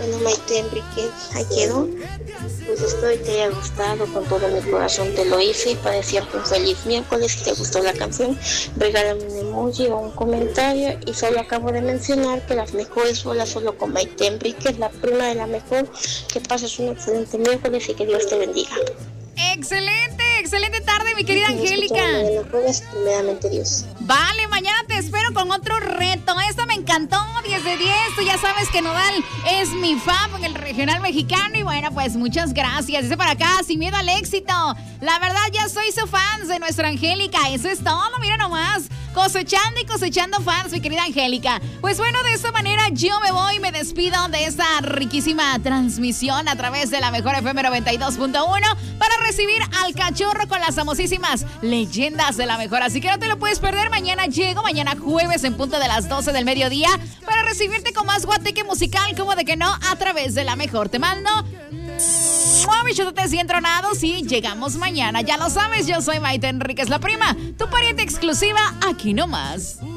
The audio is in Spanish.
Bueno, Maite Enrique, ahí quedó. Pues espero que te haya gustado, con todo mi corazón te lo hice. Para desearte un feliz miércoles. Si te gustó la canción, regálame un emoji o un comentario. Y solo acabo de mencionar que las mejores rolas solo con Maite Enrique, es la prima de la mejor. Que pases un excelente miércoles y que Dios te bendiga. Excelente tarde, mi querida Angélica. Primeramente Dios. Vale, mañana te espero con otro reto. Esta me encantó, 10 de 10. Tú ya sabes que Nodal es mi fan en el regional mexicano. Y bueno, pues muchas gracias. Dice para acá, sin miedo al éxito. La verdad, ya soy su fan de nuestra Angélica. Eso es todo, mira nomás. Cosechando y cosechando fans, mi querida Angélica. Pues bueno, de esta manera yo me voy y me despido de esta riquísima transmisión a través de la mejor FM 92.1 para recibir al cachorro con las famosísimas leyendas de la mejor. Así que no te lo puedes perder. Mañana llego, mañana jueves en punto de las 12 del mediodía para recibirte con más guateque musical, como de que no, a través de la mejor. Te mando bichototes y entronados y llegamos mañana. Ya lo sabes, yo soy Maite Enríquez, la prima, tu pariente exclusiva, aquí nomás.